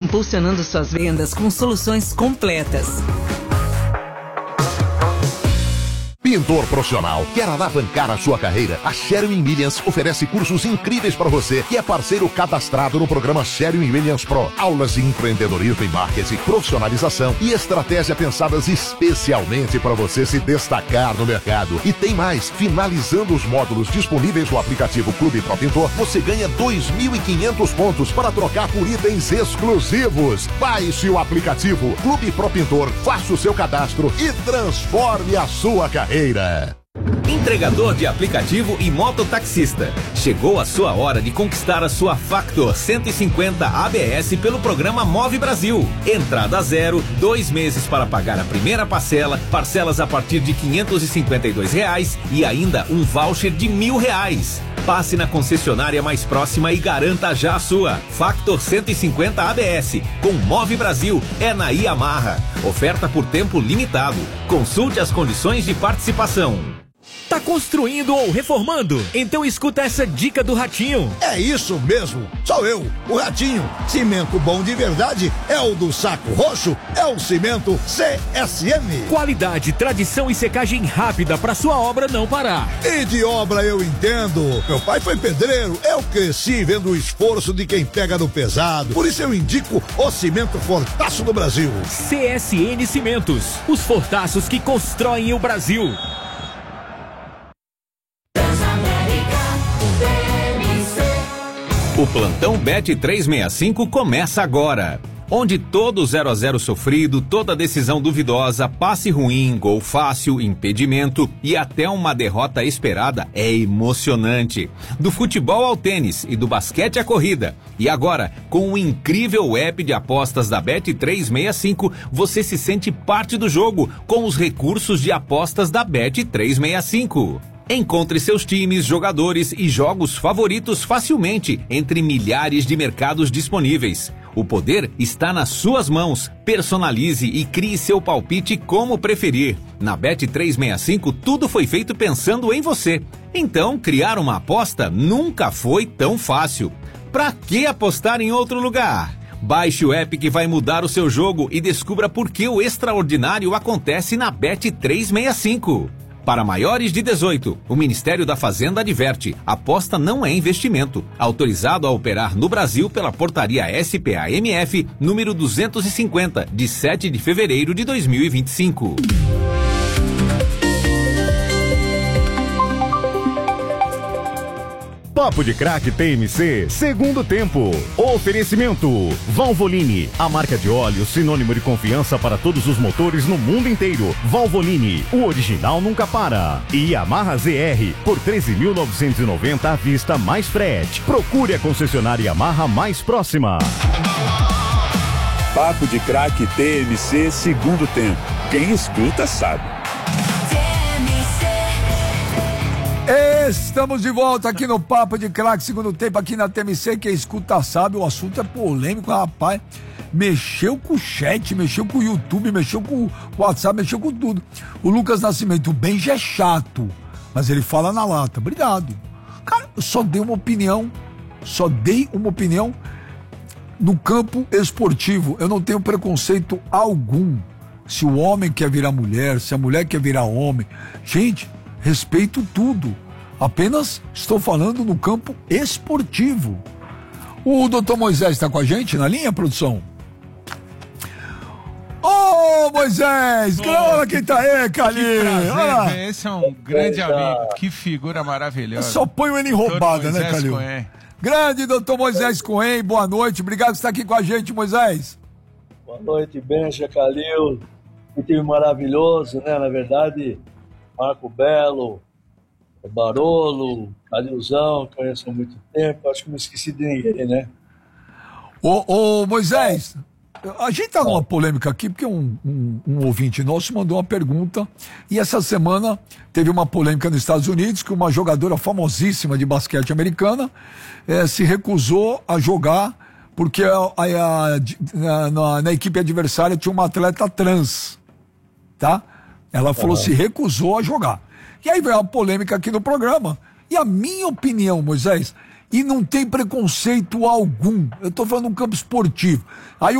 impulsionando suas vendas com soluções completas. Pintor profissional, quer alavancar a sua carreira? A Sherwin Williams oferece cursos incríveis para você, que é parceiro cadastrado no programa Sherwin Williams Pro. Aulas de empreendedorismo e marketing, profissionalização e estratégia pensadas especialmente para você se destacar no mercado. E tem mais, finalizando os módulos disponíveis no aplicativo Clube Pro Pintor, você ganha 2.500 pontos para trocar por itens exclusivos. Baixe o aplicativo Clube Pro Pintor, faça o seu cadastro e transforme a sua carreira. Entregador de aplicativo e mototaxista. Chegou a sua hora de conquistar a sua Factor 150 ABS pelo programa Move Brasil. Entrada zero, 2 meses para pagar a primeira parcela, parcelas a partir de R$552 e ainda um voucher de R$1.000. Passe na concessionária mais próxima e garanta já a sua Factor 150 ABS. Com Move Brasil é na Yamaha. Oferta por tempo limitado. Consulte as condições de participação. Tá construindo ou reformando? Então escuta essa dica do Ratinho. É isso mesmo, sou eu, o Ratinho. Cimento bom de verdade é o do Saco Roxo, é o cimento CSM. Qualidade, tradição e secagem rápida pra sua obra não parar. E de obra eu entendo. Meu pai foi pedreiro, eu cresci vendo o esforço de quem pega no pesado. Por isso eu indico o cimento Fortaço do Brasil. CSN Cimentos, os fortaços que constroem o Brasil. O plantão Bet 365 começa agora. Onde todo 0 a 0 sofrido, toda decisão duvidosa, passe ruim, gol fácil, impedimento e até uma derrota esperada é emocionante. Do futebol ao tênis e do basquete à corrida. E agora, com o incrível app de apostas da Bet 365, você se sente parte do jogo com os recursos de apostas da Bet 365. Encontre seus times, jogadores e jogos favoritos facilmente entre milhares de mercados disponíveis. O poder está nas suas mãos. Personalize e crie seu palpite como preferir. Na Bet365, tudo foi feito pensando em você. Então, criar uma aposta nunca foi tão fácil. Pra que apostar em outro lugar? Baixe o app que vai mudar o seu jogo e descubra por que o extraordinário acontece na Bet365. Para maiores de 18, o Ministério da Fazenda adverte: aposta não é investimento. Autorizado a operar no Brasil pela portaria SPA-MF número 250, de 7 de fevereiro de 2025. Papo de Craque TMC, segundo tempo. Oferecimento Valvoline, a marca de óleo sinônimo de confiança para todos os motores no mundo inteiro. Valvoline, o original nunca para. E Yamaha ZR, por 13.990 à vista mais frete. Procure a concessionária Yamaha mais próxima. Papo de Craque TMC, segundo tempo. Quem escuta sabe. Estamos de volta aqui no Papo de Craque, segundo tempo, aqui na TMC. Quem escuta sabe, o assunto é polêmico, rapaz. Mexeu com o chat, mexeu com o YouTube, mexeu com o WhatsApp, mexeu com tudo. O Lucas Nascimento, o Benja é chato, mas ele fala na lata. Obrigado. Cara, eu só dei uma opinião no campo esportivo. Eu não tenho preconceito algum. Se o homem quer virar mulher, se a mulher quer virar homem, gente, respeito tudo. Apenas estou falando no campo esportivo. O doutor Moisés está com a gente na linha, produção? Ô, Moisés! Olha quem tá aí, Calil! Esse é um grande amigo. Que figura maravilhosa. Eu só ponho ele em roubada, né, Calil? Grande doutor Moisés Cohen, boa noite. Obrigado por estar aqui com a gente, Moisés. Boa noite, Benja, Calil. Que time maravilhoso, né? Na verdade, Marco Belo, Barolo, Calilzão, conheço há muito tempo, acho que não esqueci de ninguém, né? Ô Moisés, a gente tá numa polêmica aqui, porque um ouvinte nosso mandou uma pergunta, e essa semana teve uma polêmica nos Estados Unidos, que uma jogadora famosíssima de basquete americana se recusou a jogar, porque na equipe adversária tinha uma atleta trans, tá? Ela falou, se recusou a jogar. E aí veio a polêmica aqui no programa. E a minha opinião, Moisés, e não tem preconceito algum, eu tô falando no campo esportivo. Aí